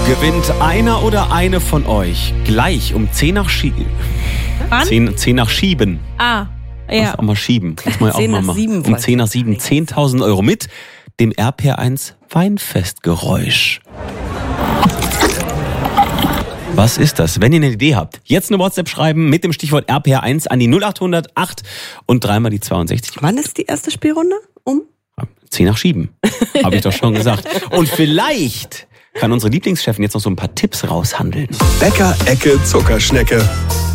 Gewinnt einer oder eine von euch gleich um 10 nach Schieben. 10 nach Schieben. Ja. Auch mal schieben. Das muss man 10 auch mal nach machen. 7. Um 10 nach 7 10.000 Euro mit dem RPR1 Weinfestgeräusch. Was ist das? Wenn ihr eine Idee habt, jetzt eine WhatsApp schreiben mit dem Stichwort RPR1 an die 0800 8 und dreimal die 62. Wann ist die erste Spielrunde? 10 nach Schieben. Habe ich doch schon gesagt. Und vielleicht kann unsere Lieblingschefin jetzt noch so ein paar Tipps raushandeln. Bäcker-Ecke Zuckerschnecke.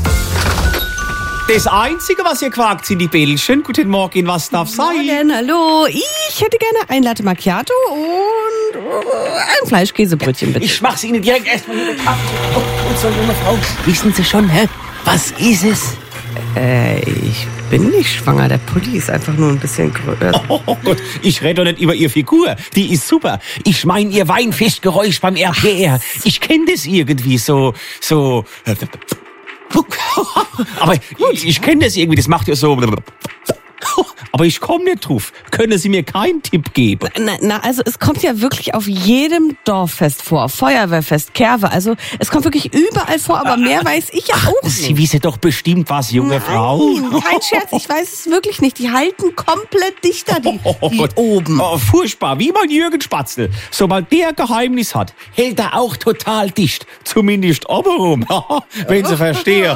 Das Einzige, was ihr quakt, sind die Bällchen. Guten Morgen, was darf sein? Morgen, hallo. Ich hätte gerne ein Latte Macchiato und ein Fleischkäsebrötchen, bitte. Ich mach's Ihnen direkt erstmal mit der Kaffee. Oh, und so, junge Frau, wissen Sie schon, hä? Was ist es? Ich bin nicht schwanger. Der Pulli ist einfach nur ein bisschen größer. Oh Gott, ich rede doch nicht über Ihre Figur. Die ist super. Ich meine Ihr Weinfestgeräusch beim RPR. Ich kenne das irgendwie so. Aber ich kenne das irgendwie, das macht ja so. Aber ich komme nicht drauf. Können Sie mir keinen Tipp geben? Also es kommt ja wirklich auf jedem Dorffest vor. Feuerwehrfest, Kerwe. Also es kommt wirklich überall vor, aber mehr weiß ich ja auch nicht. Sie wissen doch bestimmt was, junge Frau. Kein Scherz, ich weiß es wirklich nicht. Die halten komplett dichter, die oben. Oh, furchtbar, wie mein Jürgen Spatzel. Sobald der Geheimnis hat, hält er auch total dicht. Zumindest obenrum. Wenn Sie verstehen.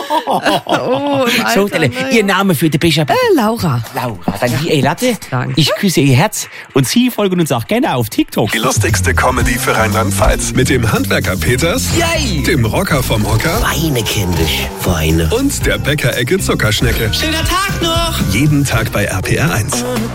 So, Ihr Name für die Becher. Laura. Laura, dann die Latte. Danke. Ich küsse Ihr Herz. Und Sie folgen uns auch gerne auf TikTok. Die lustigste Comedy für Rheinland-Pfalz. Mit dem Handwerker Peters, Yay! dem Rocker vom Hocker Weine kenn dich, Weine. und der Bäcker-Ecke Zuckerschnecke. Schöner Tag noch! Jeden Tag bei RPR1.